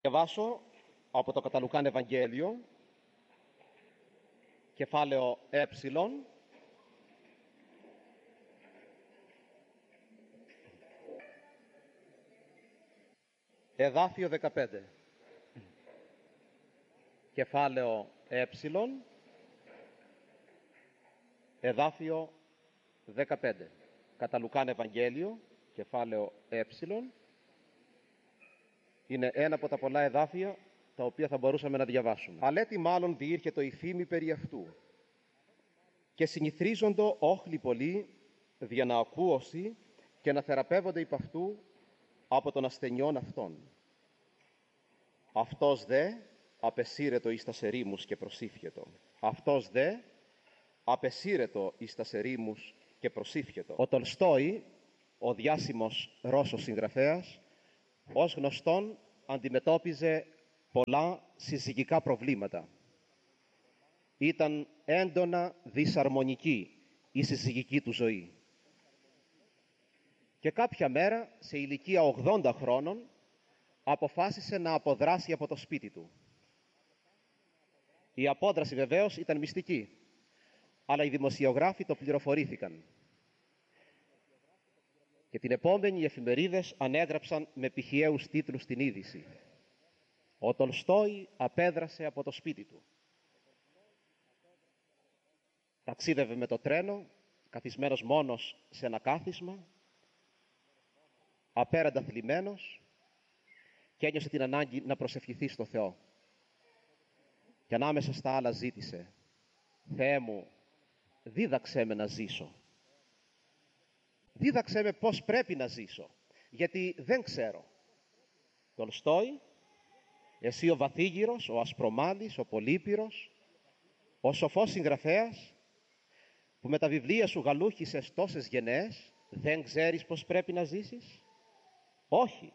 Διαβάσω από το Καταλουκάν Ευαγγέλιο, κεφάλαιο Ε, εδάφιο 15. Κεφάλαιο Ε, εδάφιο 15. Καταλουκάν Ευαγγέλιο, κεφάλαιο Ε. Είναι ένα από τα πολλά εδάφια τα οποία θα μπορούσαμε να διαβάσουμε. Αλέτη μάλλον διήρχετο η φήμη περί αυτού και συνηθρίζοντο όχλοι πολλοί δια να ακούωσι και να θεραπεύονται υπ' αυτού από των ασθενειών αυτών. Αυτός δε απεσύρετο εις τας ερήμους και προσήφιετο. Αυτός δε απεσύρετο εις τας ερήμους και προσήφιετο. Ο Τολστόι, ο διάσημος Ρώσος συγγραφέας, ως γνωστόν αντιμετώπιζε πολλά συζυγικά προβλήματα. Ήταν έντονα δυσαρμονική η συζυγική του ζωή. Και κάποια μέρα, σε ηλικία 80 χρόνων, αποφάσισε να αποδράσει από το σπίτι του. Η απόδραση βεβαίως ήταν μυστική, αλλά οι δημοσιογράφοι το πληροφορήθηκαν. Και την επόμενη οι εφημερίδες ανέγραψαν με πηχιαίους τίτλους την είδηση. Ο Τολστόι απέδρασε από το σπίτι του. Ταξίδευε με το τρένο, καθισμένος μόνος σε ένα κάθισμα, απέραντα θλιμμένος, και ένιωσε την ανάγκη να προσευχηθεί στο Θεό. Και ανάμεσα στα άλλα ζήτησε: «Θεέ μου, δίδαξέ με να ζήσω. Δίδαξέ με πώς πρέπει να ζήσω, γιατί δεν ξέρω». Τολστόι, εσύ ο βαθύγυρος, ο ασπρομάλης, ο πολύπυρος, ο σοφός συγγραφέας, που με τα βιβλία σου γαλούχησες τόσες γενναίες, δεν ξέρεις πώς πρέπει να ζήσεις? Όχι.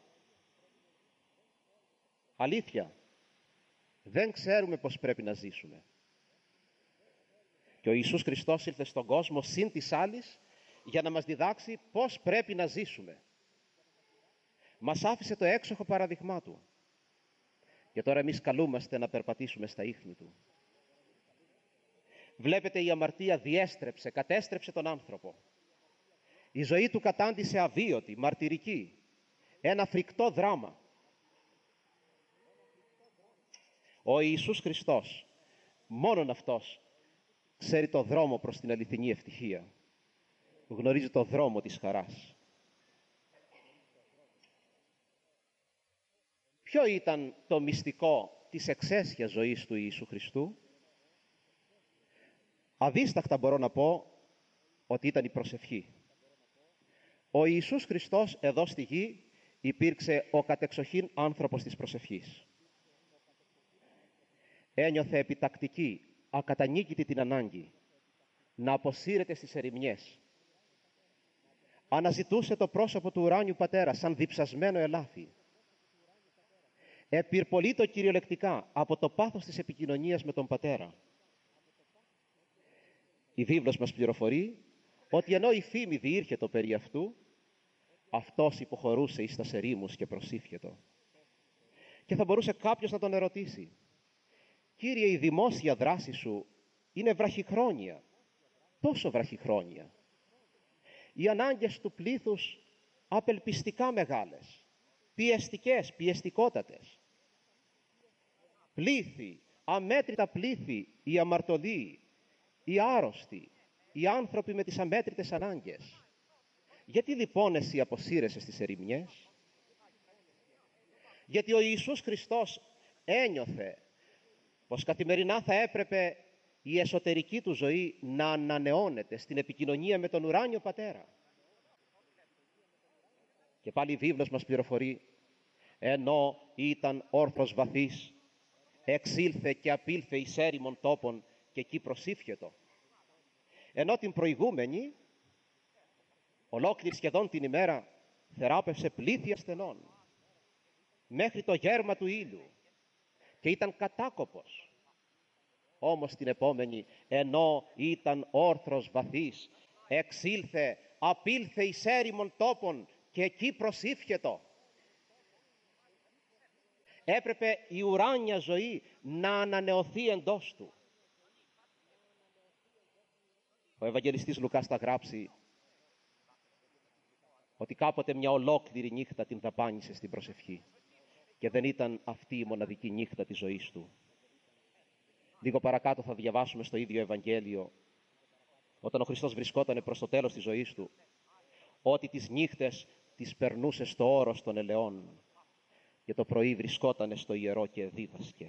Αλήθεια, δεν ξέρουμε πώς πρέπει να ζήσουμε. Και ο Ιησούς Χριστός ήρθε στον κόσμο συν της άλλης για να μας διδάξει πώς πρέπει να ζήσουμε. Μας άφησε το έξοχο παραδειγμά του. Και τώρα εμείς καλούμαστε να περπατήσουμε στα ίχνη του. Βλέπετε, η αμαρτία διέστρεψε, κατέστρεψε τον άνθρωπο. Η ζωή του κατάντησε αβίωτη, μαρτυρική, ένα φρικτό δράμα. Ο Ιησούς Χριστός, μόνον Αυτός, ξέρει το δρόμο προς την αληθινή ευτυχία. Γνωρίζει το δρόμο της χαράς. Ποιο ήταν το μυστικό της εξαίσιας ζωής του Ιησού Χριστού? Αδίσταχτα μπορώ να πω ότι ήταν η προσευχή. Ο Ιησούς Χριστός εδώ στη γη υπήρξε ο κατεξοχήν άνθρωπος της προσευχής. Ένιωθε επιτακτική, ακατανίκητη την ανάγκη να αποσύρεται στις ερημιές. Αναζητούσε το πρόσωπο του ουράνιου Πατέρα σαν διψασμένο ελάφι. Επυρπολείτο κυριολεκτικά από το πάθος της επικοινωνίας με τον Πατέρα. Η βίβλος μας πληροφορεί ότι ενώ η φήμη διήρχετο περί αυτού, αυτός υποχωρούσε εις τας ερήμους και προσήφιετο. Και θα μπορούσε κάποιος να τον ερωτήσει: «Κύριε, η δημόσια δράση σου είναι βραχυχρόνια. Πόσο βραχυχρόνια? Οι ανάγκες του πλήθους απελπιστικά μεγάλες, πιεστικές, πιεστικότατες. Πλήθη, αμέτρητα πλήθη, οι αμαρτωλοί, οι άρρωστοι, οι άνθρωποι με τις αμέτρητες ανάγκες. Γιατί λοιπόν εσύ αποσύρεσαι στις ερημιές?» Γιατί ο Ιησούς Χριστός ένιωθε πως καθημερινά θα έπρεπε η εσωτερική του ζωή να ανανεώνεται στην επικοινωνία με τον ουράνιο Πατέρα. Και πάλι η βίβλος μας πληροφορεί: «Ενώ ήταν όρθρος βαθύς, εξήλθε και απήλθε εις έρημον τόπον και εκεί προσήφιετο». Ενώ την προηγούμενη, ολόκληρη σχεδόν την ημέρα, θεράπευσε πλήθη ασθενών, μέχρι το γέρμα του ήλιου, και ήταν κατάκοπος. Όμως την επόμενη, ενώ ήταν όρθρος βαθύς, εξήλθε, απήλθε εις έρημον τόπον και εκεί προσήφιετο. Έπρεπε η ουράνια ζωή να ανανεωθεί εντός του. Ο Ευαγγελιστής Λουκάς θα γράψει ότι κάποτε μια ολόκληρη νύχτα την δαπάνησε στην προσευχή και δεν ήταν αυτή η μοναδική νύχτα της ζωής του. Λίγο παρακάτω θα διαβάσουμε στο ίδιο Ευαγγέλιο, όταν ο Χριστός βρισκόταν προς το τέλος της ζωής του, ότι τις νύχτες τις περνούσε στο όρος των ελαιών και το πρωί βρισκόταν στο ιερό και δίδασκε.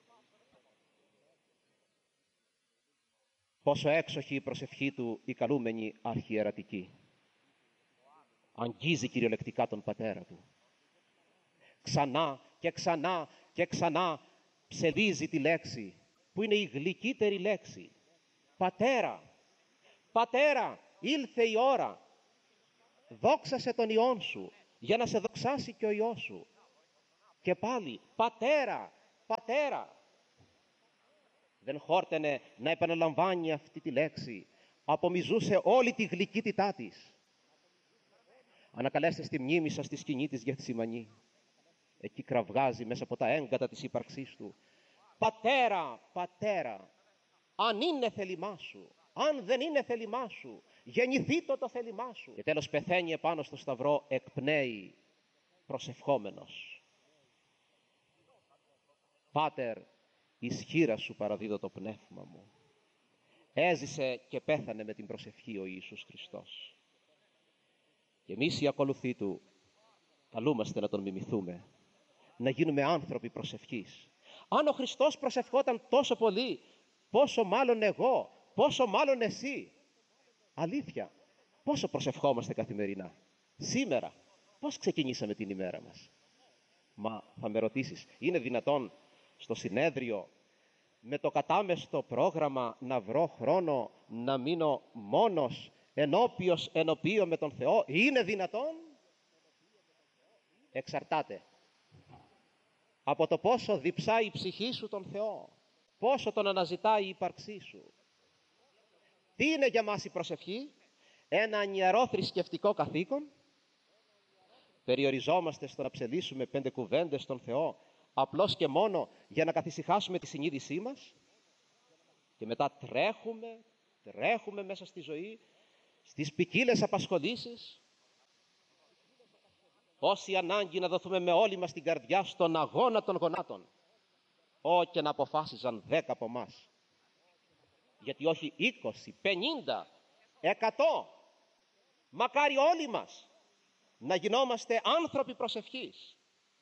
Πόσο έξοχη η προσευχή του η καλούμενη αρχιερατική. Αγγίζει κυριολεκτικά τον πατέρα του. Ξανά και ξανά και ξανά ψελίζει τη λέξη, που είναι η γλυκύτερη λέξη. Πατέρα, Πατέρα, ήλθε η ώρα. Δόξασε τον Υιόν σου, για να σε δοξάσει και ο Υιός σου. Και πάλι, Πατέρα, Πατέρα. Δεν χόρτενε να επαναλαμβάνει αυτή τη λέξη. Απομυζούσε όλη τη γλυκύτητά της. Ανακαλέστε στη μνήμη σας τη σκηνή της Γεθσιμανή. Εκεί κραυγάζει μέσα από τα έγκατα της ύπαρξής του. Πατέρα, Πατέρα, αν είναι θέλημά σου, αν δεν είναι θέλημά σου, γεννηθεί το θέλημά σου. Και τέλος πεθαίνει επάνω στο σταυρό, εκπνέει προσευχόμενος. Πάτερ, εις χείρα σου παραδίδω το πνεύμα μου. Έζησε και πέθανε με την προσευχή ο Ιησούς Χριστός. Και εμείς οι ακολουθοί του καλούμαστε να τον μιμηθούμε, να γίνουμε άνθρωποι προσευχής. Αν ο Χριστός προσευχόταν τόσο πολύ, πόσο μάλλον εγώ, πόσο μάλλον εσύ. Αλήθεια, πόσο προσευχόμαστε καθημερινά. Σήμερα, πώς ξεκινήσαμε την ημέρα μας? Μα θα με ρωτήσεις, είναι δυνατόν στο συνέδριο με το κατάμεστο πρόγραμμα να βρω χρόνο να μείνω μόνος ενώπιον με τον Θεό? Είναι δυνατόν? Εξαρτάται από το πόσο διψάει η ψυχή σου τον Θεό, πόσο τον αναζητάει η ύπαρξή σου. Τι είναι για μας η προσευχή? Ένα ιερό θρησκευτικό καθήκον? Περιοριζόμαστε στο να ψελίσουμε 5 κουβέντες στον Θεό απλώς και μόνο για να καθησυχάσουμε τη συνείδησή μας? Και μετά τρέχουμε μέσα στη ζωή, στις ποικίλες απασχολήσεις. Όση ανάγκη να δοθούμε με όλη μας την καρδιά στον αγώνα των γονάτων. Και να αποφάσιζαν 10 από εμάς. Γιατί όχι 20, 50, 100. Μακάρι όλοι μας να γινόμαστε άνθρωποι προσευχής.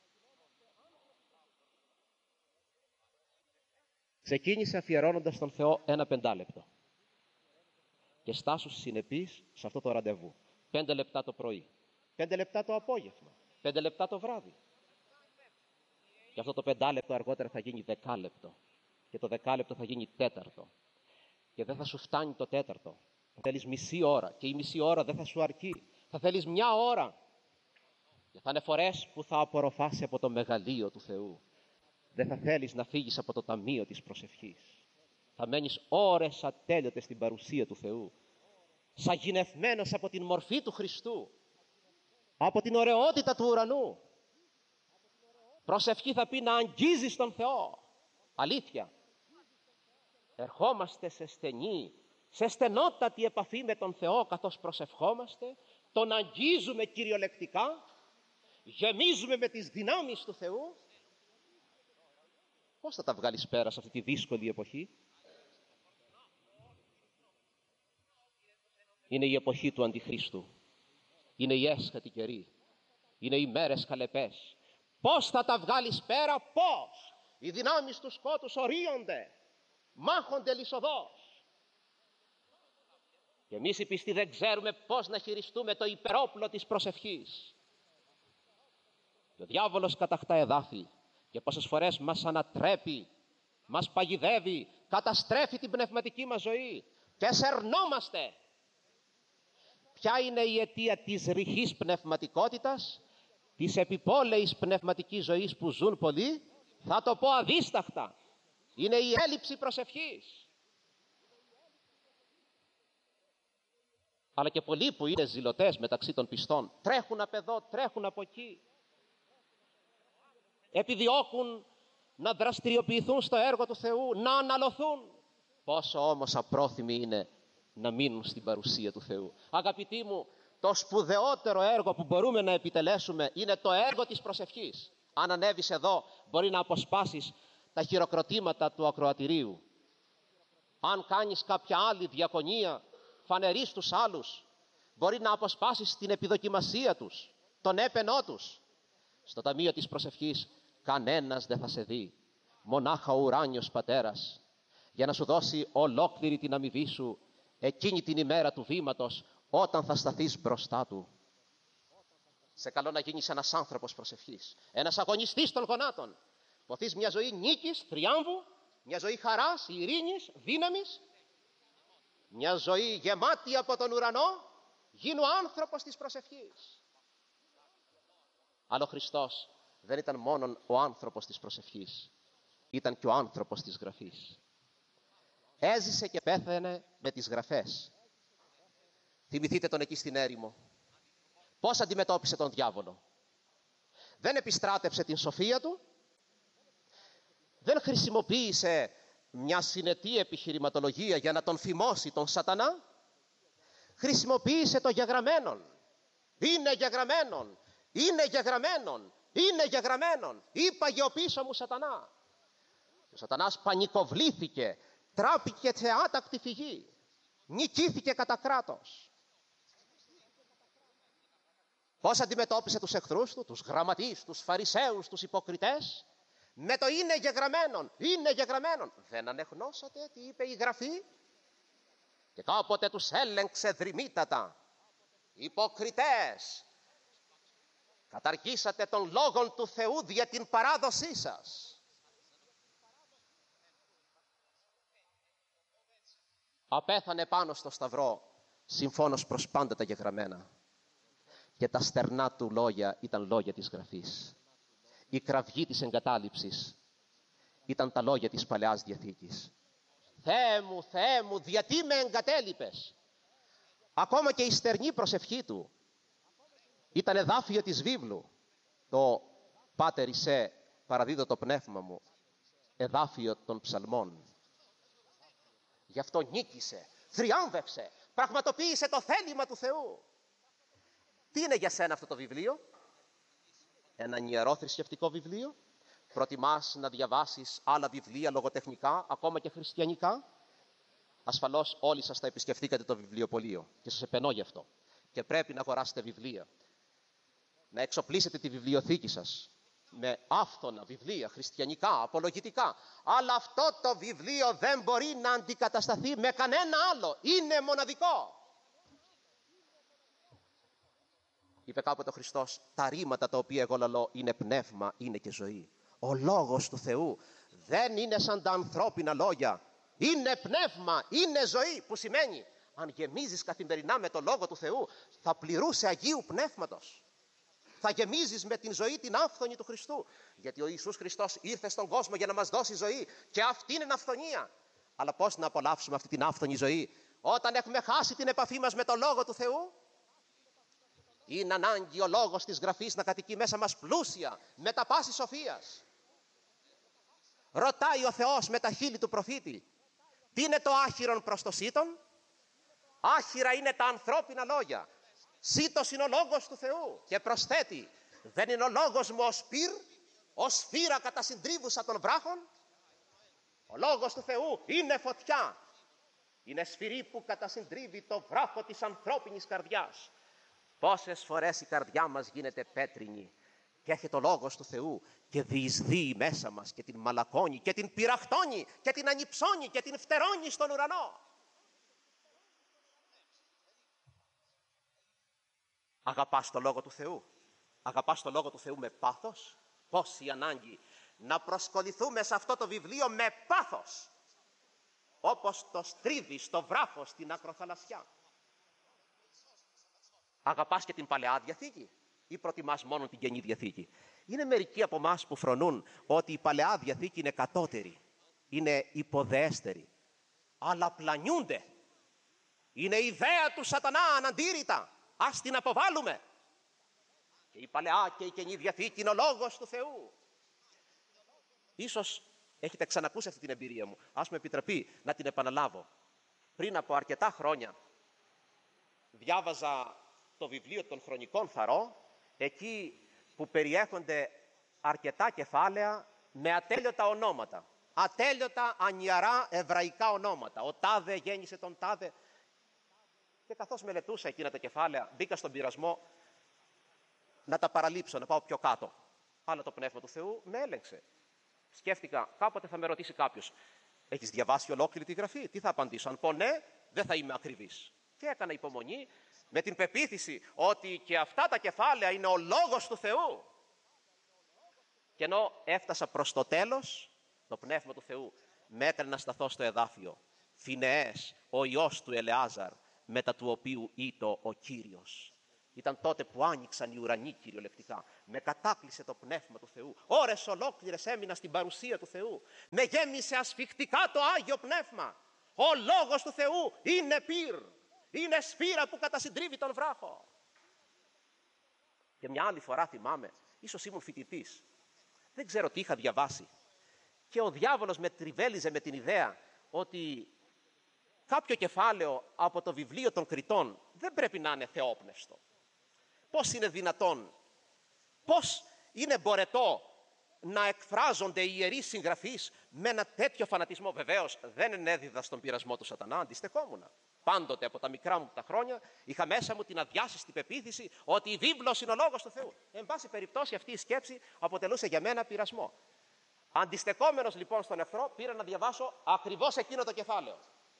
Ξεκίνησε αφιερώνοντας τον Θεό ένα 5 λεπτό. Και στάσου συνεπής σε αυτό το ραντεβού. 5 λεπτά το πρωί, 5 λεπτά το απόγευμα, 5 λεπτά το βράδυ. Και αυτό το 5 λεπτό αργότερα θα γίνει 10 λεπτό. Και το 10 λεπτό θα γίνει 4. Και δεν θα σου φτάνει το 4. Θα θέλεις μισή ώρα. Και η μισή ώρα δεν θα σου αρκεί. Θα θέλεις 1 ώρα. Και θα είναι φορές που θα απορροφάσει από το μεγαλείο του Θεού. Δεν θα θέλεις να φύγεις από το ταμείο της προσευχής. Θα μένεις ώρες ατέλειωτες στην παρουσία του Θεού. Σαγηνευμένος από την μορφή του Χριστού. Από την ωραιότητα του ουρανού. Προσευχή θα πει να αγγίζεις τον Θεό. Αλήθεια. Ερχόμαστε σε στενότατη επαφή με τον Θεό καθώς προσευχόμαστε. Τον αγγίζουμε κυριολεκτικά. Γεμίζουμε με τις δυνάμεις του Θεού. Πώς θα τα βγάλεις πέρα σε αυτή τη δύσκολη εποχή? Είναι η εποχή του Αντιχρίστου. Είναι η έσχατη καιρή. Είναι οι μέρες καλεπές. Πώς θα τα βγάλεις πέρα? Πώς? Οι δυνάμεις του σκότους ορίονται. Μάχονται λυσοδός. Και εμείς οι πιστοί δεν ξέρουμε πώς να χειριστούμε το υπερόπλο της προσευχής. Και ο διάβολος κατακτά εδάφη. Και πόσες φορές μας ανατρέπει, μας παγιδεύει, καταστρέφει την πνευματική μας ζωή. Και σερνόμαστε. Ποια είναι η αιτία της ρηχής πνευματικότητας, της επιπόλαιης πνευματικής ζωής που ζουν πολλοί? Θα το πω αδίσταχτα. Είναι η έλλειψη προσευχής. Αλλά και πολλοί που είναι ζηλωτές μεταξύ των πιστών τρέχουν απ' εδώ, τρέχουν από εκεί. επιδιώκουν να δραστηριοποιηθούν στο έργο του Θεού, να αναλωθούν. Πόσο όμως απρόθυμοι είναι να μείνουν στην παρουσία του Θεού. Αγαπητοί μου, το σπουδαιότερο έργο που μπορούμε να επιτελέσουμε είναι το έργο της προσευχής. Αν ανέβεις εδώ, μπορεί να αποσπάσεις τα χειροκροτήματα του ακροατηρίου. Αν κάνεις κάποια άλλη διακονία, φανερείς στους άλλους, μπορεί να αποσπάσεις την επιδοκιμασία τους, τον έπαινό τους. Στο ταμείο της προσευχής κανένας δεν θα σε δει, μονάχα ο ουράνιος Πατέρας, για να σου δώσει ολόκληρη την αμοιβή σου εκείνη την ημέρα του βήματος, όταν θα σταθείς μπροστά του. Σε καλώ να γίνεις ένας άνθρωπος προσευχής, ένας αγωνιστής των γονάτων. Ποθείς μια ζωή νίκης, θριάμβου, μια ζωή χαράς, ειρήνης, δύναμης, μια ζωή γεμάτη από τον ουρανό. Γίνου άνθρωπος της προσευχής. Αλλά ο Χριστός δεν ήταν μόνον ο άνθρωπος της προσευχής, ήταν και ο άνθρωπος της Γραφής. Έζησε και πέθανε με τις Γραφές. Θυμηθείτε τον εκεί στην έρημο. Πώς αντιμετώπισε τον διάβολο. Δεν επιστράτευσε την σοφία του, δεν χρησιμοποίησε μια συνετή επιχειρηματολογία για να τον φημώσει τον σατανά. Χρησιμοποίησε το γεγραμμένον. Είναι γεγραμμένον, είναι γεγραμμένον, είναι γεγραμμένον. Είπαγε ο πίσω μου σατανά. Ο σατανάς πανικοβλήθηκε, τράπηκε σε άτακτη φυγή, νικήθηκε κατά κράτος. Πώς αντιμετώπισε τους εχθρούς του, τους γραμματείς, τους φαρισαίους, τους υποκριτές? Με το είναι γεγραμμένον, είναι γεγραμμένον. Δεν ανεγνώσατε τι είπε η Γραφή? Και κάποτε τους έλεγξε δρυμύτατα. Υποκριτές, καταργήσατε τον λόγον του Θεού δια την παράδοσή σας. Απέθανε πάνω στο σταυρό, συμφώνως προς πάντα τα γεγραμμένα. Και τα στερνά του λόγια ήταν λόγια της Γραφής. Η κραυγή της εγκατάλειψης ήταν τα λόγια της Παλαιάς Διαθήκης. Θεέ μου, γιατί με εγκατέλειπες? Ακόμα και η στερνή προσευχή του ήταν εδάφιο της βίβλου. Το «Πάτερ Ιησέ, παραδίδω το πνεύμα μου», εδάφιο των ψαλμών. Γι' αυτό νίκησε, θριάμβευσε, πραγματοποίησε το θέλημα του Θεού. Τι είναι για σένα αυτό το βιβλίο? Ένα ιερό θρησκευτικό βιβλίο? Προτιμάς να διαβάσεις άλλα βιβλία λογοτεχνικά, ακόμα και χριστιανικά? Ασφαλώς όλοι σας θα επισκεφτήκατε το βιβλιοπωλείο και σας επενώ γι' αυτό. Και πρέπει να αγοράσετε βιβλία. Να εξοπλίσετε τη βιβλιοθήκη σας με άφθονα βιβλία, χριστιανικά, απολογητικά. Αλλά αυτό το βιβλίο δεν μπορεί να αντικατασταθεί με κανένα άλλο. Είναι μοναδικό. Είπε κάποτε ο Χριστός, τα ρήματα τα οποία εγώ λαλώ είναι πνεύμα, είναι και ζωή. Ο λόγος του Θεού δεν είναι σαν τα ανθρώπινα λόγια. Είναι πνεύμα, είναι ζωή, που σημαίνει αν γεμίζεις καθημερινά με το Λόγο του Θεού, θα πληρούσε Αγίου Πνεύματος. Θα γεμίζεις με την ζωή την άφθονη του Χριστού. Γιατί ο Ιησούς Χριστός ήρθε στον κόσμο για να μας δώσει ζωή. Και αυτή είναι αυθονία. Αλλά πώς να απολαύσουμε αυτή την άφθονη ζωή όταν έχουμε χάσει την επαφή μας με το Λόγο του Θεού? Είναι ανάγκη ο Λόγος της Γραφής να κατοικεί μέσα μας πλούσια, με τα πάση σοφίας. Ρωτάει ο Θεός με τα χείλη του προφήτη, τι είναι το άχυρον προς το σύτον? Άχυρα είναι τα ανθρώπινα λόγια. Σύτος είναι ο Λόγος του Θεού. Και προσθέτει, δεν είναι ο Λόγος μου ως πυρ, ως σφύρα κατασυντρίβουσα των βράχων? Ο Λόγος του Θεού είναι φωτιά. Είναι σφυρί που κατασυντρίβει το βράχο της ανθρώπινης καρδιάς. Πόσες φορές η καρδιά μας γίνεται πέτρινη και έχει το Λόγος του Θεού και διεισδύει μέσα μας και την μαλακώνει και την πειραχτώνει και την ανυψώνει και την φτερώνει στον ουρανό. Αγαπάς το Λόγο του Θεού? Αγαπάς το Λόγο του Θεού με πάθος? Πόση ανάγκη να προσκοληθούμε σε αυτό το βιβλίο με πάθος, όπως το στρίβει στο βράχο στην ακροθαλασσιά. Αγαπάς και την Παλαιά Διαθήκη ή προτιμάς μόνο την Καινή Διαθήκη? Είναι μερικοί από εμάς που φρονούν ότι η Παλαιά Διαθήκη είναι κατώτερη, είναι υποδέστερη, αλλά πλανιούνται. Είναι ιδέα του σατανά αναντήρητα. Ας την αποβάλουμε. Και η Παλαιά και η Καινή Διαθήκη είναι ο Λόγος του Θεού. Ίσως έχετε ξανακούσει αυτή την εμπειρία μου. Ας με επιτραπεί να την επαναλάβω. Πριν από αρκετά χρόνια διάβαζα το βιβλίο των Χρονικών Φαρό, εκεί που περιέχονται αρκετά κεφάλαια με ατέλειωτα ονόματα. Ατέλειωτα ανιαρά εβραϊκά ονόματα. Ο τάδε γέννησε τον τάδε. Και καθώς μελετούσα εκείνα τα κεφάλαια, μπήκα στον πειρασμό να τα παραλείψω, να πάω πιο κάτω. Αλλά το Πνεύμα του Θεού με έλεγξε. Σκέφτηκα, κάποτε θα με ρωτήσει κάποιος, έχεις διαβάσει ολόκληρη τη Γραφή? Τι θα απαντήσω? Αν πω ναι, δεν θα είμαι ακριβής. Και έκανα υπομονή με την πεποίθηση ότι και αυτά τα κεφάλαια είναι ο Λόγος του Θεού. Και ενώ έφτασα προς το τέλος, το Πνεύμα του Θεού με έκανε να σταθώ στο εδάφιο. Φινεές, ο ιός του Ελεάζαρ, μετά του οποίου ήτο ο Κύριος. Ήταν τότε που άνοιξαν οι ουρανοί κυριολεκτικά. Με κατάκλυσε το Πνεύμα του Θεού. Ώρες ολόκληρες έμεινα στην παρουσία του Θεού. Με γέμισε ασφιχτικά το Άγιο Πνεύμα. Ο Λόγος του Θεού είναι πυρ. Είναι σφύρα που κατασυντρίβει τον βράχο. Και μια άλλη φορά θυμάμαι, ίσως ήμουν φοιτητής. Δεν ξέρω τι είχα διαβάσει. Και ο διάβολος με τριβέλιζε με την ιδέα ότι κάποιο κεφάλαιο από το βιβλίο των Κριτών δεν πρέπει να είναι θεόπνευστο. Πώς είναι δυνατόν, πώς είναι μπορετό να εκφράζονται οι ιερείς συγγραφείς με ένα τέτοιο φανατισμό? Βεβαίως δεν ενέδιδα στον πειρασμό του σατανά, αντιστεκόμουνα. Πάντοτε από τα μικρά μου τα χρόνια είχα μέσα μου την αδιάσυστη πεποίθηση ότι η βίβλος είναι ο Λόγος του Θεού. Εν πάση περιπτώσει αυτή η σκέψη αποτελούσε για μένα πειρασμό. Αντιστεκόμενος λοιπόν στον εχθρό, πήρα να διαβάσω ακριβώς εκείνο το κεφάλαιο.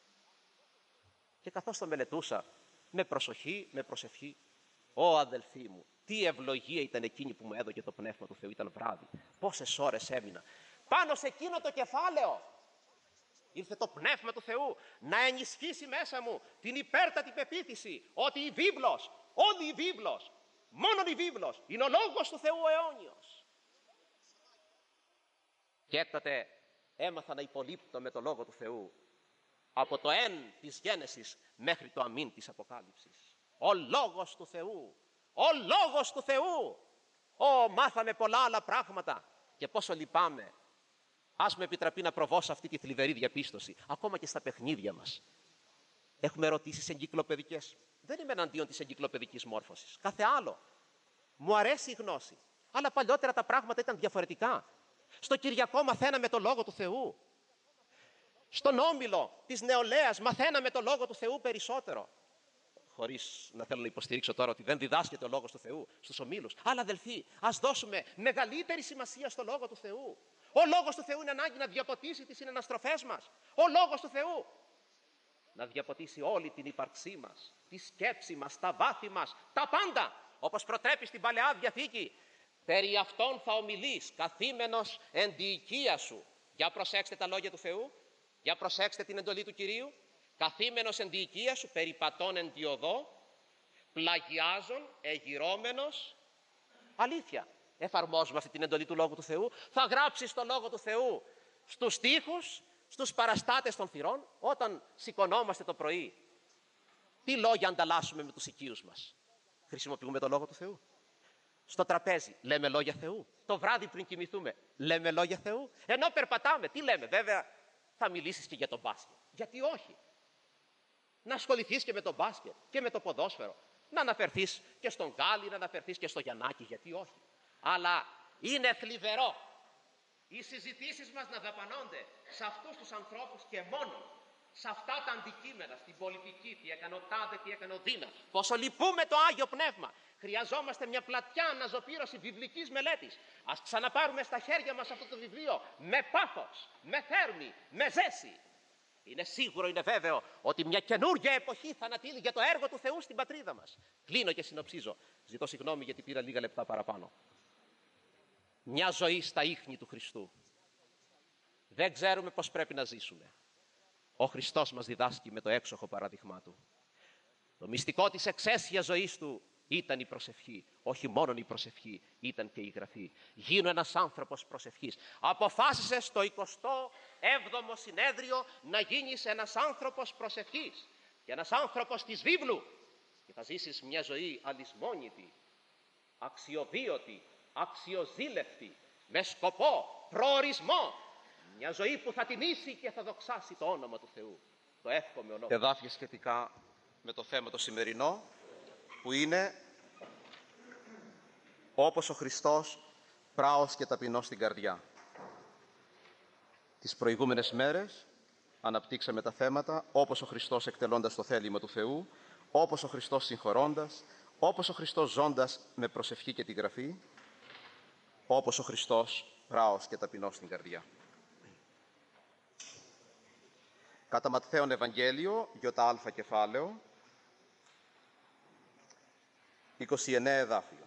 Και καθώς το μελετούσα με προσοχή, με προσευχή, ω αδελφοί μου, τι ευλογία ήταν εκείνη που μου έδωκε το Πνεύμα του Θεού. Ήταν βράδυ. Πόσες ώρες έμεινα πάνω σε εκείνο το κεφάλαιο. Ήρθε το Πνεύμα του Θεού να ενισχύσει μέσα μου την υπέρτατη πεποίθηση ότι η βίβλος, όλη η βίβλος, μόνον η βίβλος, είναι ο Λόγος του Θεού αιώνιος. Και έκτοτε έμαθα να υπολείπτω με το Λόγο του Θεού από το εν της Γένεσης μέχρι το αμήν της Αποκάλυψης. Ο Λόγος του Θεού, ο Λόγος του Θεού. Μάθαμε πολλά άλλα πράγματα και πόσο λυπάμαι. Ας με επιτραπεί να προβώ σε αυτή τη θλιβερή διαπίστωση. Ακόμα και στα παιχνίδια μας έχουμε ερωτήσεις εγκυκλοπαιδικές. Δεν είμαι εναντίον της εγκυκλοπαιδικής μόρφωσης. Κάθε άλλο. Μου αρέσει η γνώση. Αλλά παλιότερα τα πράγματα ήταν διαφορετικά. Στο Κυριακό μαθαίναμε το Λόγο του Θεού. Στον όμιλο της νεολαίας μαθαίναμε το Λόγο του Θεού περισσότερο. Χωρίς να θέλω να υποστηρίξω τώρα ότι δεν διδάσκεται ο Λόγος του Θεού στους ομίλους. Αλλά αδελφοί, ας δώσουμε μεγαλύτερη σημασία στο Λόγο του Θεού. Ο Λόγος του Θεού είναι ανάγκη να διαποτίσει τις συναναστροφές μας. Ο Λόγος του Θεού να διαποτίσει όλη την ύπαρξή μας, τη σκέψη μας, τα βάθη μας, τα πάντα. Όπως προτρέπει στην Παλαιά Διαθήκη. Περί αυτών θα ομιλείς καθήμενος εν τη οικία σου. Για προσέξτε τα λόγια του Θεού. Για προσέξτε την εντολή του Κυρίου. Καθήμενος εν τη οικία σου, περιπατών εν τη οδό, πλαγιάζων, εγυρώμενος. Αλήθεια. Εφαρμόζουμε αυτή την εντολή του Λόγου του Θεού. Θα γράψεις το Λόγο του Θεού στους τοίχους, στους παραστάτες των θυρών. Όταν σηκωνόμαστε το πρωί, τι λόγια ανταλλάσσουμε με τους οικείους μας? Χρησιμοποιούμε το Λόγο του Θεού. Στο τραπέζι λέμε λόγια Θεού. Το βράδυ πριν κοιμηθούμε λέμε λόγια Θεού. Ενώ περπατάμε, τι λέμε? Βέβαια θα μιλήσεις και για τον μπάσκετ. Γιατί όχι? Να ασχοληθείς και με τον μπάσκετ και με το ποδόσφαιρο. Να αναφερθείς και στον Γκάλι, να αναφερθείς και στο Γιαννάκη. Γιατί όχι? Αλλά είναι θλιβερό οι συζητήσεις μας να δαπανώνται σε αυτούς τους ανθρώπους και μόνο σε αυτά τα αντικείμενα, στην πολιτική, τι έκανε ο τάδε, τι έκανε ο δίνα. Πόσο λυπούμε το Άγιο Πνεύμα. Χρειαζόμαστε μια πλατιά αναζωπήρωση βιβλικής μελέτης. Ας ξαναπάρουμε στα χέρια μας αυτό το βιβλίο με πάθος, με θέρμη, με ζέση. Είναι σίγουρο, είναι βέβαιο ότι μια καινούργια εποχή θα ανατείλει για το έργο του Θεού στην πατρίδα μας. Κλείνω και συνοψίζω. Ζητώ συγγνώμη γιατί πήρα λίγα λεπτά παραπάνω. Μια ζωή στα ίχνη του Χριστού. Δεν ξέρουμε πώς πρέπει να ζήσουμε. Ο Χριστός μας διδάσκει με το έξοχο παράδειγμά Του. Το μυστικό της εξαίσιας ζωής Του ήταν η προσευχή. Όχι μόνο η προσευχή, ήταν και η γραφή. Γίνω ένας άνθρωπος προσευχής. Αποφάσισε στο 27ο συνέδριο να γίνεις ένας άνθρωπος προσευχής και ένας άνθρωπος της βίβλου και θα ζήσεις μια ζωή αλυσμόνητη, αξιοβίωτη, αξιοζήλευτη, με σκοπό, προορισμό, μια ζωή που θα τιμήσει και θα δοξάσει το όνομα του Θεού. Το εύχομαι ονόμα. Εδάφια σχετικά με το θέμα το σημερινό, που είναι όπως ο Χριστός πράος και ταπεινός στην καρδιά. Τις προηγούμενες μέρες αναπτύξαμε τα θέματα όπως ο Χριστός εκτελώντας το θέλημα του Θεού, όπως ο Χριστός συγχωρώντας, όπως ο Χριστός ζώντας με προσευχή και τη γραφή, όπως ο Χριστός πράος και ταπεινός στην καρδιά. Κατά Ματθαίον Ευαγγέλιο, ΙΑ κεφάλαιο, 29 εδάφιο.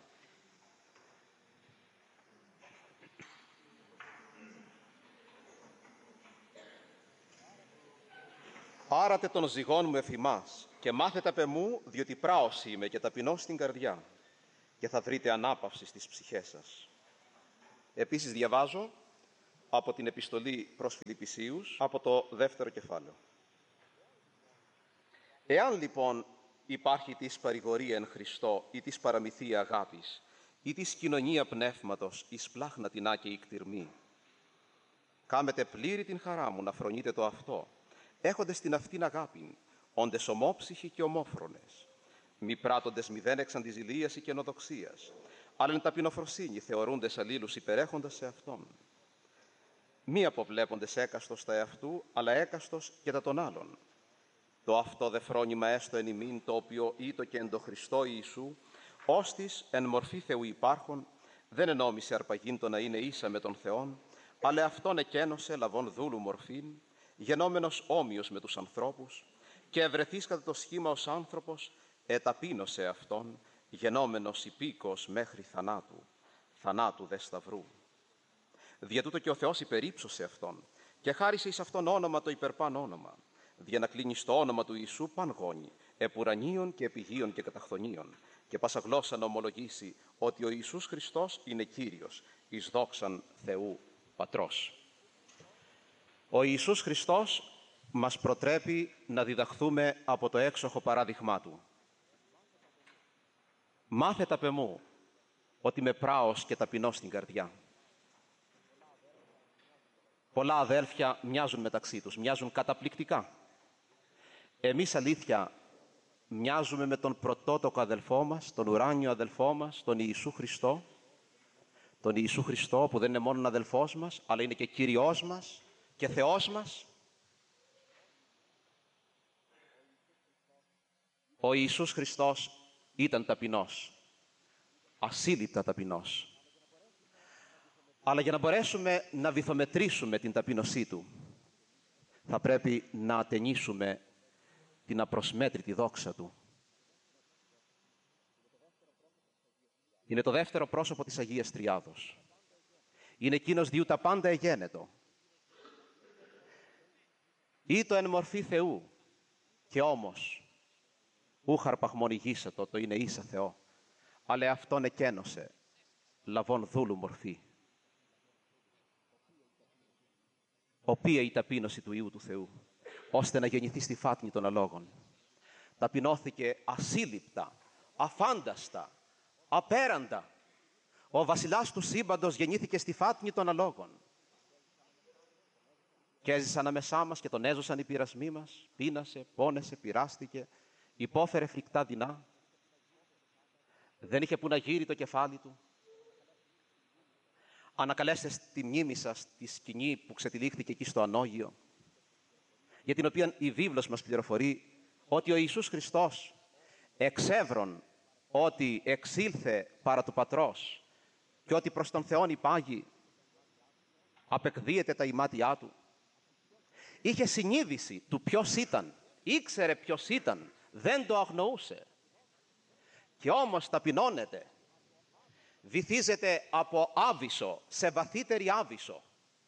Άρατε των ζυγών μου εφημάς και μάθετε απ' εμού, διότι πράος είμαι και ταπεινός στην καρδιά, και θα βρείτε ανάπαυση στις ψυχές σας. Επίσης διαβάζω από την επιστολή προς Φιλιππισίους, από το 2ο κεφάλαιο. Εάν λοιπόν υπάρχει της παρηγορία εν Χριστώ ή της παραμυθία αγάπης ή της κοινωνία πνεύματος εις πλάχνατινά και ικτυρμή, κάμετε πλήρη την χαρά μου να φρονείτε το αυτό, έχοντες την αυτήν αγάπην, όντες ομόψυχοι και ομόφρονες, μη πράττοντες μηδέν εξ αντιζηλίας ή καινοδοξίας, αλλά εν ταπεινοφροσύνη θεωρούντες αλλήλους υπερέχοντας σε αυτόν. Μη αποβλέποντες έκαστος τα εαυτού, αλλά έκαστος και τα των άλλων. Το αυτό δε φρόνημα έστω εν ημίν, το οποίο ήτο και εν το Χριστό Ιησού, ώστις εν μορφή Θεού υπάρχων, δεν ενόμισε αρπαγήν το να είναι ίσα με τον Θεόν, αλλά αυτόν εκένωσε λαβών δούλου μορφήν, γενόμενος όμοιος με τους ανθρώπους, και ευρεθείς κατά το σχήμα ως άνθρωπος, εταπείνωσε αυτόν, γενόμενος υπήκος μέχρι θανάτου, θανάτου δε σταυρού. Δια τούτο και ο Θεός υπερύψωσε αυτόν και χάρισε εις αυτόν όνομα το υπερπάν όνομα, δια να κλείνει στο όνομα του Ιησού παν γόνι, επουρανίων και επιγείων και καταχθονίων, και πάσα γλώσσα να ομολογήσει ότι ο Ιησούς Χριστός είναι Κύριος, εις δόξαν Θεού Πατρός. Ο Ιησούς Χριστός μας προτρέπει να διδαχθούμε από το έξοχο παράδειγμά Του. Μάθετε απ' εμού ότι είμαι πράος και ταπεινός στην καρδιά. Πολλά αδέλφια μοιάζουν μεταξύ τους, μοιάζουν καταπληκτικά. Εμείς αλήθεια μοιάζουμε με τον πρωτότοκο αδελφό μας, τον ουράνιο αδελφό μας, τον Ιησού Χριστό. Τον Ιησού Χριστό που δεν είναι μόνο αδελφός μας, αλλά είναι και Κύριος μας και Θεός μας. Ο Ιησούς Χριστός ήταν ταπεινός, ασύλληπτα ταπεινός. Αλλά για να μπορέσουμε να βυθομετρήσουμε την ταπείνωσή Του, θα πρέπει να ατενίσουμε την απροσμέτρητη δόξα Του. Είναι το δεύτερο πρόσωπο της Αγίας Τριάδος. Είναι εκείνος διού τα πάντα εγένετο. Ήτο εν μορφή Θεού, και όμως ούχ αρπαχμονηγήσατο, το είναι ίσα Θεό, αλλά αυτόν εκένωσε, λαβών δούλου μορφή. Οποία η ταπείνωση του Υιού του Θεού, ώστε να γεννηθεί στη φάτνη των αλόγων. Ταπεινώθηκε ασύλληπτα, αφάνταστα, απέραντα. Ο βασιλιάς του σύμπαντος γεννήθηκε στη φάτνη των αλόγων. Και έζησε ανάμεσά μας και τον έζωσαν οι πειρασμοί μας. Πείνασε, πόνεσε, πειράστηκε, υπόφερε φρικτά δεινά. Δεν είχε που να γύρει το κεφάλι του. Ανακαλέστε στη μνήμη σας τη σκηνή που ξετυλίχθηκε εκεί στο Ανώγειο, για την οποία η βίβλος μας πληροφορεί ότι ο Ιησούς Χριστός εξεύρων ότι εξήλθε παρά του Πατρός και ότι προς τον Θεόν υπάγει, απεκδίεται τα ημάτια Του. Είχε συνείδηση του ποιος ήταν, ήξερε ποιος ήταν, δεν το αγνοούσε. Και όμως ταπεινώνεται, βυθίζεται από άβυσσο σε βαθύτερη άβυσσο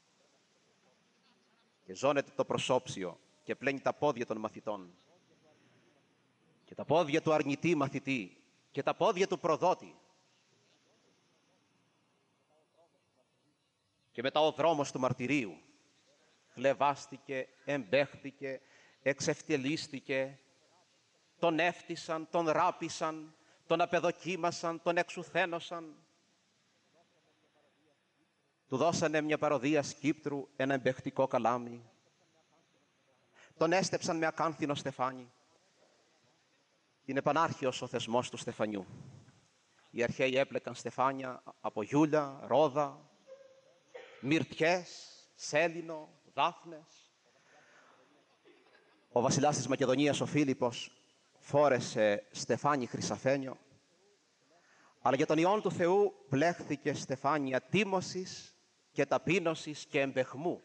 και ζώνεται το προσώψιο και πλένει τα πόδια των μαθητών και τα πόδια του αρνητή μαθητή και τα πόδια του προδότη. Και μετά ο δρόμος του μαρτυρίου χλεβάστηκε, εμπέχθηκε, εξευτελίστηκε, τον έφτισαν, τον ράπησαν, τον απεδοκίμασαν, τον εξουθένωσαν. Του δώσανε μια παροδία σκύπτρου, ένα εμπαιχτικό καλάμι. Τον έστεψαν με ακάνθινο στεφάνι. Είναι πανάρχαιος ο θεσμός του στεφανιού. Οι αρχαίοι έπλεκαν στεφάνια από γιούλια, ρόδα, μυρτιές, σέλινο, δάφνες. Ο βασιλιάς της Μακεδονίας, ο Φίλιππος, φόρεσε στεφάνι χρυσαφένιο, αλλά για τον Υιόν του Θεού πλέχθηκε στεφάνια τίμωσης και ταπείνωσης και εμπαιχμού.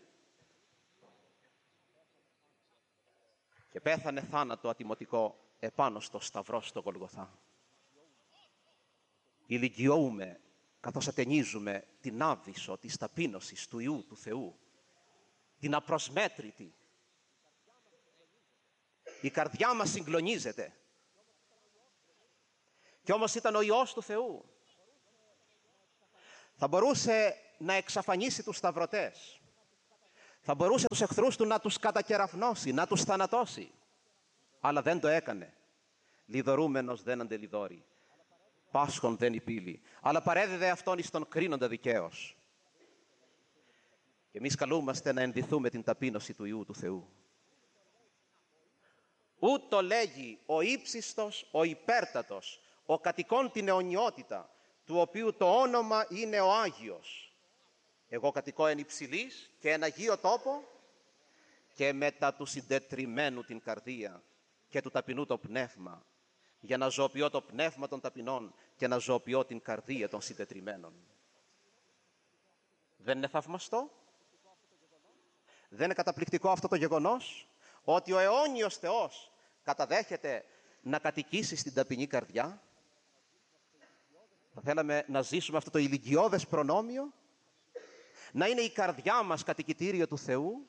Και πέθανε θάνατο ατιμωτικό επάνω στο σταυρό στο Γολγοθά. Ηλικιώουμε καθώς ατενίζουμε την άβυσσο της ταπείνωσης του Υιού του Θεού, την απροσμέτρητη. Η καρδιά μας συγκλονίζεται. Κι όμως ήταν ο Υιός του Θεού. Θα μπορούσε να εξαφανίσει τους σταυρωτές. Θα μπορούσε τους εχθρούς του να τους κατακεραφνώσει, να τους θανατώσει. Αλλά δεν το έκανε. Λιδωρούμενος δεν αντελιδώρει. Πάσχων δεν υπήλει. Αλλά παρέδιδε αυτόν εις τον κρίνοντα δικαίως. Και εμείς καλούμαστε να ενδυθούμε την ταπείνωση του Υιού του Θεού. Ούτω λέγει ο ύψιστος, ο υπέρτατος, ο κατοικών την αιωνιότητα, του οποίου το όνομα είναι ο Άγιος. Εγώ κατοικώ εν υψηλής και εν αγίο τόπο και μετά του συντετριμένου την καρδία και του ταπεινού το πνεύμα, για να ζωοποιώ το πνεύμα των ταπεινών και να ζωοποιώ την καρδία των συντετριμένων. Δεν είναι θαυμαστό? Δεν είναι καταπληκτικό αυτό το γεγονός, ότι ο αιώνιος Θεός καταδέχεται να κατοικήσει στην ταπεινή καρδιά? Θα θέλαμε να ζήσουμε αυτό το ηλικιώδες προνόμιο, να είναι η καρδιά μας κατοικητήριο του Θεού.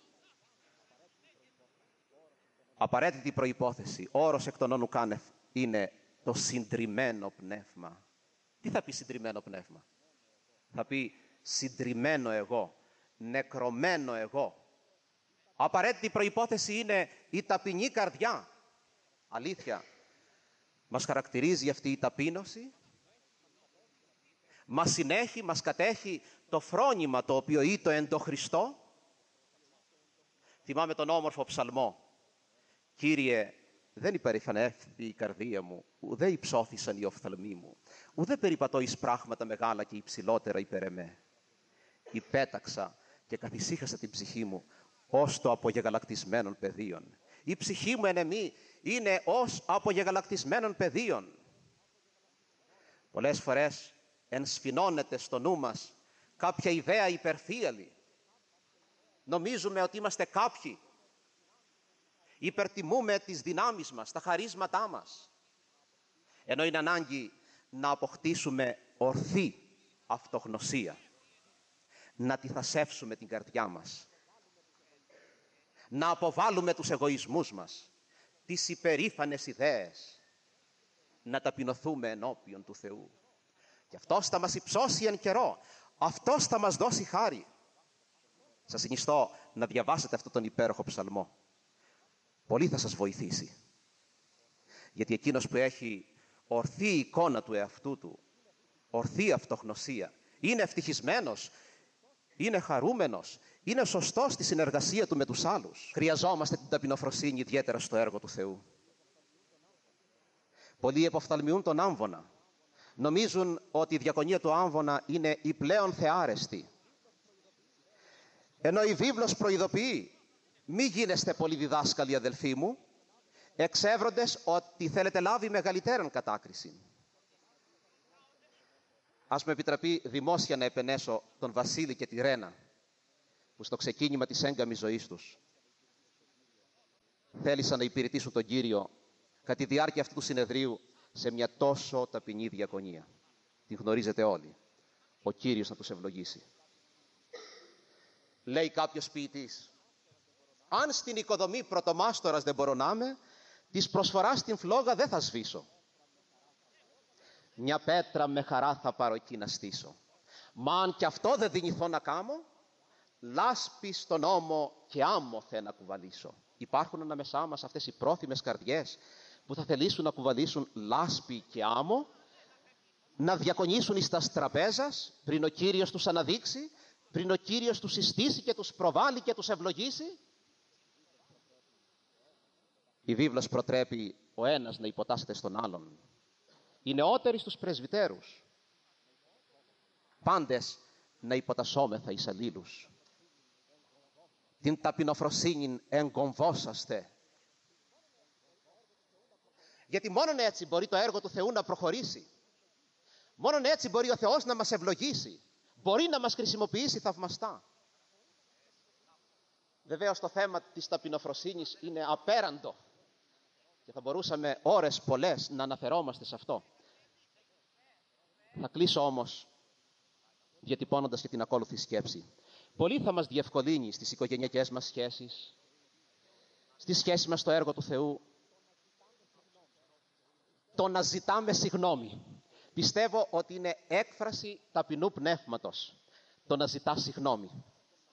Απαραίτητη προϋπόθεση, όρος εκ των όνου κάνευ, είναι το συντριμμένο πνεύμα. Τι θα πει συντριμμένο πνεύμα? Θα πει συντριμμένο εγώ, νεκρωμένο εγώ. Απαραίτητη προϋπόθεση είναι η ταπεινή καρδιά. Αλήθεια, μας χαρακτηρίζει αυτή η ταπείνωση. Μας συνέχει, μας κατέχει το φρόνημα το οποίο ήτο εν το Χριστό. Θυμάμαι τον όμορφο ψαλμό. Κύριε, δεν υπερηφανεύθη η καρδία μου, ουδέ υψώθησαν οι οφθαλμοί μου, ουδέ περιπατώ εις πράγματα μεγάλα και υψηλότερα υπέρ εμέ. Υπέταξα και καθησύχασα την ψυχή μου ως το απογεγαλακτισμένων πεδίων. Η ψυχή μου εν εμή είναι ως απογεγαλακτισμένων πεδίων. Πολλές φορές ενσφινώνεται στο νου μας κάποια ιδέα υπερθύαλη. Νομίζουμε ότι είμαστε κάποιοι. Υπερτιμούμε τις δυνάμεις μας, τα χαρίσματά μας. Ενώ είναι ανάγκη να αποκτήσουμε ορθή αυτογνωσία. Να τυθασεύσουμε την καρδιά μας. Να αποβάλουμε τους εγωισμούς μας, τις υπερήφανες ιδέες. Να ταπεινωθούμε ενώπιον του Θεού. Και αυτός θα μας υψώσει εν καιρό. Αυτός θα μας δώσει χάρη. Σας συνιστώ να διαβάσετε αυτόν τον υπέροχο ψαλμό. Πολύ θα σας βοηθήσει. Γιατί εκείνος που έχει ορθή εικόνα του εαυτού του, ορθή αυτογνωσία, είναι ευτυχισμένος, είναι χαρούμενος, είναι σωστός στη συνεργασία του με τους άλλους. Χρειαζόμαστε την ταπεινοφροσύνη ιδιαίτερα στο έργο του Θεού. Πολλοί εποφθαλμιούν τον άμβονα. Νομίζουν ότι η διακονία του άμβονα είναι η πλέον θεάρεστη. Ενώ η βίβλος προειδοποιεί, μη γίνεστε πολυδιδάσκαλοι αδελφοί μου, εξεύροντες ότι θέλετε λάβει μεγαλύτεραν κατάκριση. Ας με επιτραπεί δημόσια να επενέσω τον Βασίλη και τη Ρένα, που στο ξεκίνημα της έγκαμης ζωής τους θέλησαν να υπηρετήσουν τον Κύριο κατά τη διάρκεια αυτού του συνεδρίου σε μια τόσο ταπεινή διακονία. Την γνωρίζετε όλοι. Ο Κύριος να τους ευλογήσει. Λέει κάποιος ποιητής, αν στην οικοδομή πρωτομάστορας δεν μπορώ να είμαι, της προσφοράς την φλόγα δεν θα σβήσω. Μια πέτρα με χαρά θα πάρω εκεί να στήσω. Μα αν κι αυτό δεν δυνηθώ να κάμω, λάσπη στον ώμο και άμμοθε να κουβαλήσω. Υπάρχουν ανάμεσά μας αυτές οι πρόθυμες καρδιές που θα θελήσουν να κουβαλήσουν λάσπη και άμμο, να διακονήσουν εις τας τραπέζας πριν ο Κύριος τους αναδείξει πριν ο Κύριος τους συστήσει και τους προβάλλει και τους ευλογήσει? Η βίβλος προτρέπει ο ένας να υποτάσσεται στον άλλον. Οι νεότεροι στους πρεσβυτέρους. Πάντες να υποτασσόμεθα εις αλλήλους. Την ταπεινοφροσύνην εγκομβόσαστε. Γιατί μόνον έτσι μπορεί το έργο του Θεού να προχωρήσει. Μόνον έτσι μπορεί ο Θεός να μας ευλογήσει. Μπορεί να μας χρησιμοποιήσει θαυμαστά. Βεβαίως το θέμα της ταπεινοφροσύνης είναι απέραντο και θα μπορούσαμε ώρες πολλές να αναφερόμαστε σε αυτό. Θα κλείσω όμως διατυπώνοντας και την ακόλουθη σκέψη. Πολύ θα μας διευκολύνει στις οικογενειακές μας σχέσεις, στη σχέση μας στο έργο του Θεού, το να ζητάμε συγγνώμη. Πιστεύω ότι είναι έκφραση ταπεινού πνεύματος το να ζητά συγγνώμη.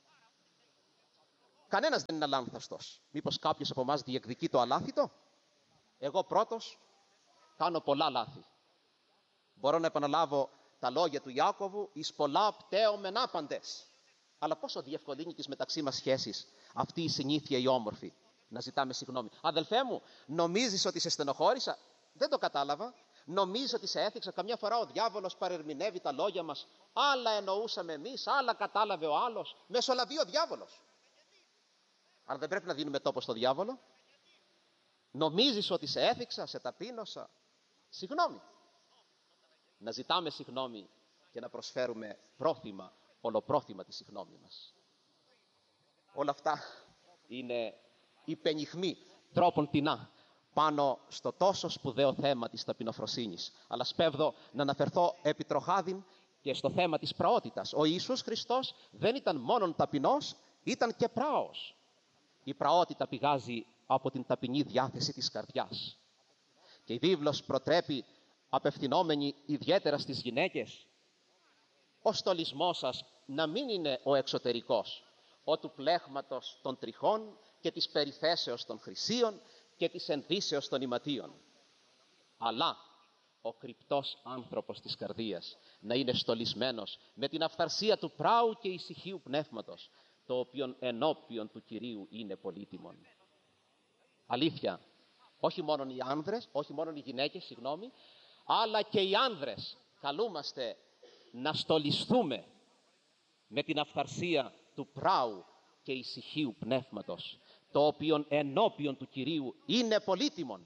Κανένας δεν είναι αλάνθαστος. Μήπως κάποιος από εμάς διεκδικεί το αλάθητο? Εγώ πρώτος κάνω πολλά λάθη. Μπορώ να επαναλάβω τα λόγια του Ιάκωβου, εις πολλά πταίωμεν άπαντες. Αλλά πόσο διευκολύνει τις μεταξύ μας σχέσεις αυτή η συνήθεια η όμορφη, να ζητάμε συγγνώμη. Αδελφέ μου, νομίζεις ότι σε στενοχώρησα? Δεν το κατάλαβα. Νομίζω ότι σε έθιξα? Καμιά φορά ο διάβολος παρερμηνεύει τα λόγια μας. Άλλα εννοούσαμε εμείς, άλλα κατάλαβε ο άλλος. Μεσολαβεί ο διάβολος. Αλλά δεν πρέπει να δίνουμε τόπο στο διάβολο. Νομίζεις ότι σε έθιξα, σε ταπείνωσα? Συγγνώμη. Να ζητάμε συγγνώμη και να προσφέρουμε πρόθυμα, ολοπρόθυμα τη συγγνώμη μας. Όλα αυτά είναι υπενιχμοί τρόπον τεινά πάνω στο τόσο σπουδαίο θέμα της ταπεινοφροσύνης. Αλλά σπέβδω να αναφερθώ επιτροχάδιν και στο θέμα της πραότητας. Ο Ιησούς Χριστός δεν ήταν μόνον ταπεινός, ήταν και πράος. Η πραότητα πηγάζει από την ταπεινή διάθεση της καρδιάς. Και η βίβλος προτρέπει, απευθυνόμενη ιδιαίτερα στις γυναίκες, ο στολισμός σας να μην είναι ο εξωτερικός, ο του πλέχματος των τριχών και της περιθέσεως των χρυσίων και της ενδύσεως των ηματίων, αλλά ο κρυπτός άνθρωπος της καρδίας να είναι στολισμένος με την αυθαρσία του πράου και ησυχίου πνεύματος, το οποίον ενώπιον του Κυρίου είναι πολύτιμον. Αλήθεια, όχι μόνο οι άνδρες, όχι μόνο οι γυναίκες, αλλά και οι άνδρες καλούμαστε να στολισθούμε με την αυθαρσία του πράου και ησυχίου πνεύματος, το οποίον ενώπιον του Κυρίου είναι πολύτιμον.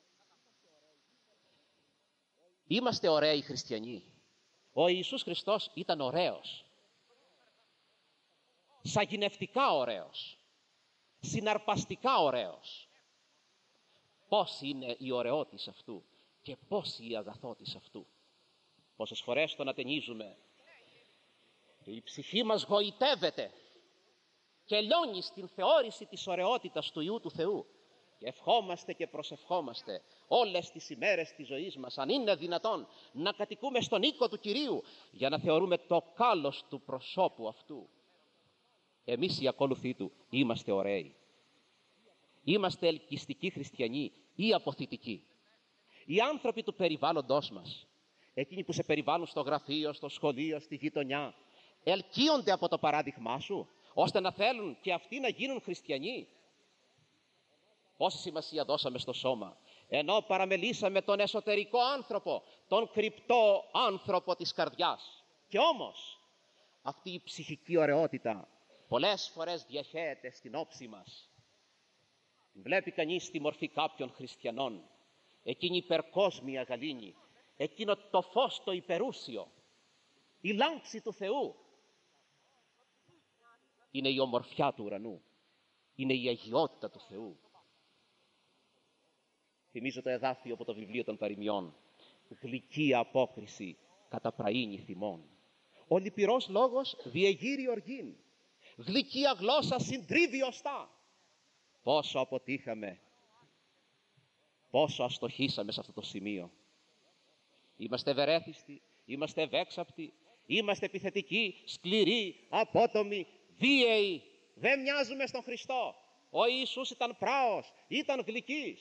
Είμαστε ωραίοι χριστιανοί. Ο Ιησούς Χριστός ήταν ωραίος. Σαγηνευτικά ωραίος. Συναρπαστικά ωραίος. Πώς είναι η ωραιότης αυτού και πώς η αγαθότης αυτού. Πόσες φορές τον ατενίζουμε. Η ψυχή μας γοητεύεται και λιώνει στην θεώρηση της ωραιότητας του Υιού του Θεού. Και ευχόμαστε και προσευχόμαστε όλες τις ημέρες της ζωής μας, αν είναι δυνατόν, να κατοικούμε στον οίκο του Κυρίου, για να θεωρούμε το κάλος του προσώπου αυτού. Εμείς οι ακολουθοί του είμαστε ωραίοι. Είμαστε ελκυστικοί χριστιανοί ή αποθητικοί. Οι άνθρωποι του περιβάλλοντος μας, εκείνοι που σε περιβάλλουν στο γραφείο, στο σχολείο, στη γειτονιά, ελκύονται από το παράδειγμά σου, ώστε να θέλουν και αυτοί να γίνουν χριστιανοί. Πόση σημασία δώσαμε στο σώμα, ενώ παραμελήσαμε τον εσωτερικό άνθρωπο, τον κρυπτό άνθρωπο της καρδιάς. Και όμως αυτή η ψυχική ωραιότητα πολλές φορές διαχέεται στην όψη μας. Βλέπει κανείς τη μορφή κάποιων χριστιανών, εκείνη η υπερκόσμια γαλήνη, εκείνο το φως το υπερούσιο, η λάμψη του Θεού. Είναι η ομορφιά του ουρανού, είναι η αγιότητα του Θεού. Θυμίζω το εδάφιο από το βιβλίο των Παροιμιών. Γλυκία απόκριση κατά πραήνη θυμών. Ο λυπηρός λόγος διεγείρει οργήν. Γλυκία γλώσσα συντρίβει οστά. Πόσο αποτύχαμε, πόσο αστοχήσαμε σε αυτό το σημείο. Είμαστε ευερέθιστοι, είμαστε ευέξαπτοι, είμαστε επιθετικοί, σκληροί, απότομοι, βίαιοι. Δεν μοιάζουμε στον Χριστό. Ο Ιησούς ήταν πράος, ήταν γλυκής.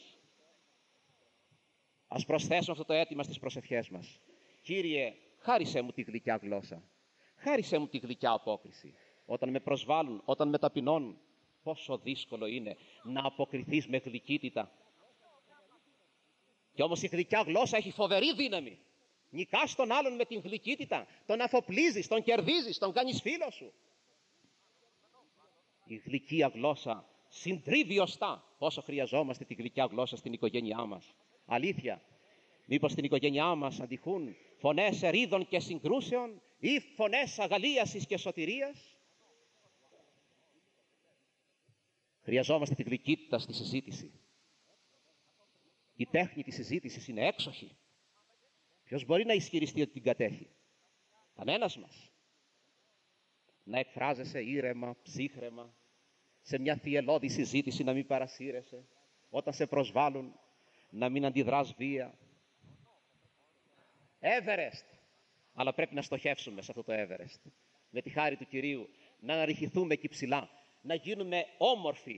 Ας προσθέσουμε αυτό το αίτημα στις προσευχές μας. Κύριε, χάρισέ μου τη γλυκιά γλώσσα. Χάρισέ μου τη γλυκιά απόκριση. όταν με προσβάλλουν, όταν με ταπεινώνουν, πόσο δύσκολο είναι να αποκριθείς με γλυκύτητα. Κι όμως η γλυκιά γλώσσα έχει φοβερή δύναμη. Νικάς τον άλλον με την γλυκύτητα, τον αφοπλίζεις, τον κερδίζεις, τον κάνεις φίλο σου. Η γλυκία γλώσσα συντρίβει οστά. Πόσο χρειαζόμαστε τη γλυκιά γλώσσα στην οικογένειά μας. Αλήθεια, μήπως στην οικογένειά μας αντιχούν φωνές ερίδων και συγκρούσεων ή φωνές αγαλίασης και σωτηρίας? Χρειαζόμαστε τη γλυκύτητα στη συζήτηση. Η τέχνη της συζήτησης είναι έξοχη. Ποιος μπορεί να ισχυριστεί ότι την κατέχει? Κανένας μας. Να εκφράζεσαι ήρεμα, ψύχρεμα, σε μια θυελώδη συζήτηση να μην παρασύρεσαι, όταν σε προσβάλλουν να μην αντιδράς βία. Everest. Αλλά πρέπει να στοχεύσουμε σε αυτό το Everest. Με τη χάρη του Κυρίου να αναρριχηθούμε εκεί ψηλά, να γίνουμε όμορφοι